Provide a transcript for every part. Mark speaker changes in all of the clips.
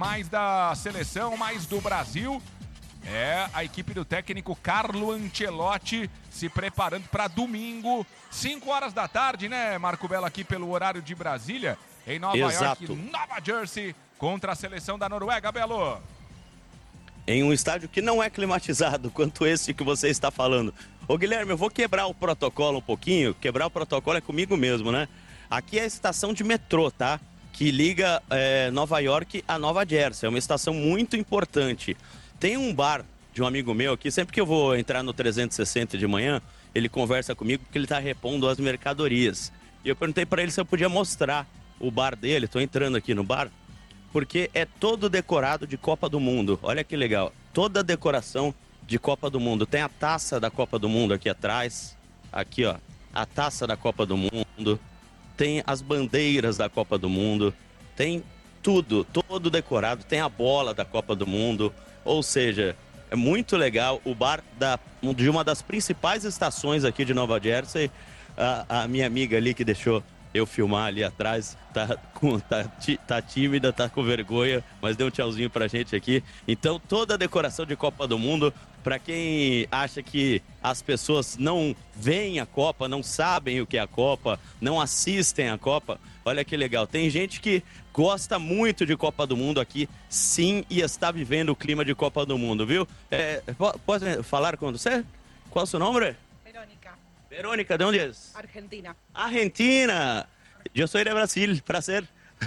Speaker 1: mais da seleção, mais do Brasil. É a equipe do técnico Carlo Ancelotti se preparando para domingo, 5 horas da tarde, né, Marco Belo, aqui pelo horário de Brasília, em Nova York, Nova Jersey, contra a seleção da Noruega, Belo.
Speaker 2: Em um estádio que não é climatizado, quanto esse que você está falando. Ô Guilherme, eu vou quebrar o protocolo um pouquinho, quebrar o protocolo é comigo mesmo, né? Aqui é a estação de metrô, tá? Que liga Nova York a Nova Jersey, é uma estação muito importante. Tem um bar de um amigo meu aqui, sempre que eu vou entrar no 360 de manhã, ele conversa comigo porque ele está repondo as mercadorias. E eu perguntei para ele se eu podia mostrar o bar dele, estou entrando aqui no bar, porque é todo decorado de Copa do Mundo. Olha que legal, toda a decoração de Copa do Mundo. Tem a taça da Copa do Mundo aqui atrás, aqui ó, a taça da Copa do Mundo, tem as bandeiras da Copa do Mundo, tem tudo, todo decorado, tem a bola da Copa do Mundo. Ou seja, é muito legal o bar de uma das principais estações aqui de Nova Jersey. A minha amiga ali que deixou eu filmar ali atrás, tá tímida, tá com vergonha, mas deu um tchauzinho pra gente aqui. Então, toda a decoração de Copa do Mundo, pra quem acha que as pessoas não veem a Copa, não sabem o que é a Copa, não assistem a Copa, olha que legal. Tem gente que gosta muito de Copa do Mundo aqui, sim, e está vivendo o clima de Copa do Mundo, viu? Pode falar com você? Qual é o seu nome? Verônica, ¿de dónde es?
Speaker 3: Argentina.
Speaker 2: Argentina. Yo soy de Brasil, placer.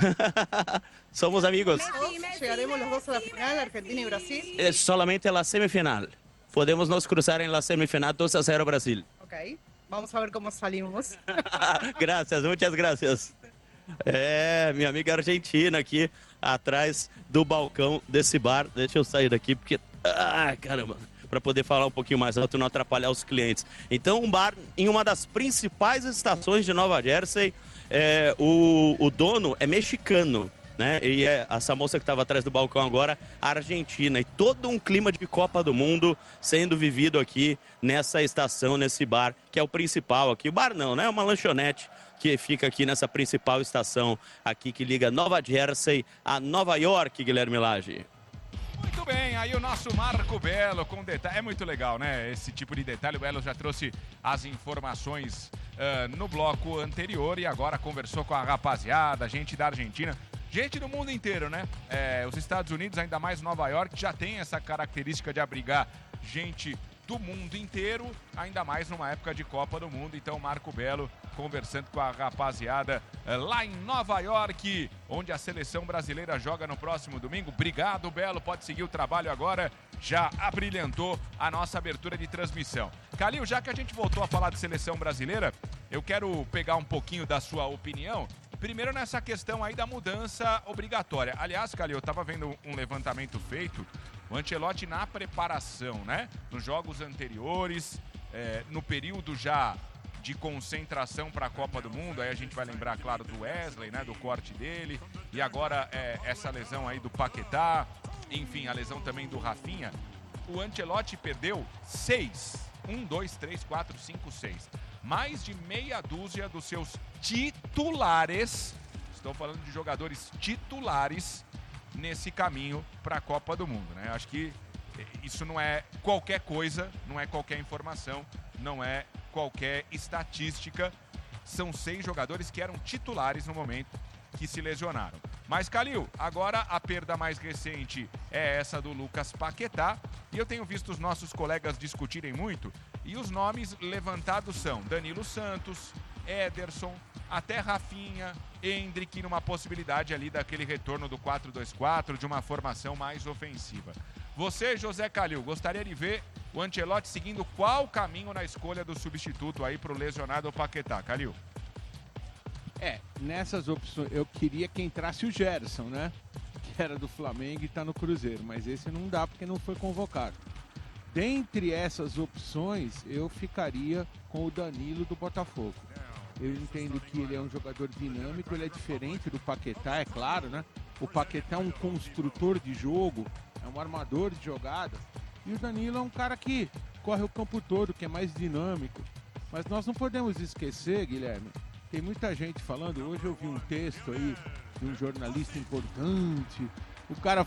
Speaker 2: Somos amigos.
Speaker 3: Llegaremos los dos a la final, Argentina y Brasil.
Speaker 2: Es solamente la semifinal. Podemos nos cruzar en la semifinal 2-0 Brasil.
Speaker 3: Ok, vamos a ver cómo salimos.
Speaker 2: Gracias, muchas gracias. Minha amiga argentina aqui atrás do balcão desse bar. Deixa eu sair daqui porque... caramba! Para poder falar um pouquinho mais alto e não atrapalhar os clientes. Então, um bar em uma das principais estações de Nova Jersey. O dono é mexicano, né? E essa moça que estava atrás do balcão agora, argentina. E todo um clima de Copa do Mundo sendo vivido aqui nessa estação, nesse bar, que é o principal aqui. O bar não, né? É uma lanchonete que fica aqui nessa principal estação aqui que liga Nova Jersey a Nova York, Guilherme Lage.
Speaker 1: Muito bem, aí o nosso Marco Belo com detalhe. É muito legal, né? Esse tipo de detalhe. O Belo já trouxe as informações no bloco anterior e agora conversou com a rapaziada, gente da Argentina, gente do mundo inteiro, né? Os Estados Unidos, ainda mais Nova York, já tem essa característica de abrigar gente do mundo inteiro, ainda mais numa época de Copa do Mundo. Então, Marco Belo conversando com a rapaziada lá em Nova York, onde a seleção brasileira joga no próximo domingo. Obrigado, Belo, pode seguir o trabalho agora, já abrilhantou a nossa abertura de transmissão. Calil, já que a gente voltou a falar de seleção brasileira, eu quero pegar um pouquinho da sua opinião, primeiro nessa questão aí da mudança obrigatória. Aliás, Calil, eu estava vendo um levantamento feito, o Ancelotti na preparação, né? Nos jogos anteriores, no período já de concentração para a Copa do Mundo, aí a gente vai lembrar, claro, do Wesley, né? Do corte dele, e agora essa lesão aí do Paquetá, enfim, a lesão também do Rafinha. O Ancelotti perdeu 6, 1, 2, 3, 4, 5, 6. Mais de meia dúzia dos seus titulares, estou falando de jogadores titulares, nesse caminho para a Copa do Mundo, né? Acho que isso não é qualquer coisa, não é qualquer informação, não é qualquer estatística. São 6 jogadores que eram titulares no momento que se lesionaram. Mas, Calil, agora a perda mais recente é essa do Lucas Paquetá, e eu tenho visto os nossos colegas discutirem muito, e os nomes levantados são Danilo Santos, Ederson, até Rafinha, Endrick, numa possibilidade ali daquele retorno do 4-2-4, de uma formação mais ofensiva. Você, José Calil, gostaria de ver o Ancelotti seguindo qual caminho na escolha do substituto aí para o lesionado Paquetá, Calil?
Speaker 4: Nessas opções, eu queria que entrasse o Gerson, né? Que era do Flamengo e tá no Cruzeiro, mas esse não dá porque não foi convocado. Dentre essas opções, eu ficaria com o Danilo do Botafogo. Eu entendo que ele é um jogador dinâmico, ele é diferente do Paquetá, é claro, né? O Paquetá é um construtor de jogo, é um armador de jogada. E o Danilo é um cara que corre o campo todo, que é mais dinâmico. Mas nós não podemos esquecer, Guilherme, tem muita gente falando, hoje eu vi um texto aí de um jornalista importante, o cara